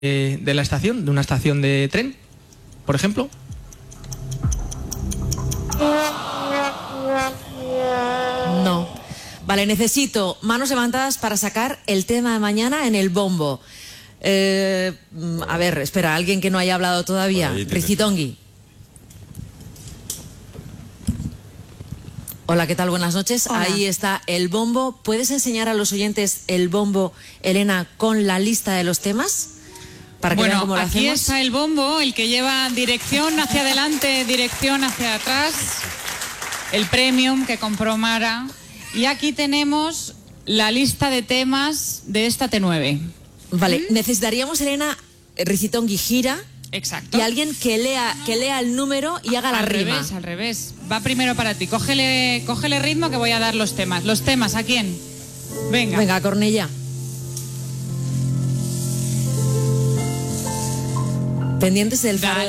de la estación, de una estación de tren, por ejemplo? No. Vale, necesito manos levantadas para sacar el tema de mañana en el bombo. A ver, espera, alguien que no haya hablado todavía. Rizitongi. Hola, ¿qué tal? Buenas noches. Hola. Ahí está el bombo. ¿Puedes enseñar a los oyentes el bombo, Elena, con la lista de los temas? Para que vean cómo lo aquí hacemos. está el bombo, el que lleva dirección hacia adelante, dirección hacia atrás. El premium que compró Mara. Y aquí tenemos la lista de temas de esta T9. Vale, necesitaríamos, Elena, Rizitongi gira. Exacto. Y alguien que lea el número y haga la rima. Al revés. Va primero para ti. Cógele ritmo que voy a dar los temas. ¿Los temas a quién? Venga. Venga, Cornellà. Pendientes del faro.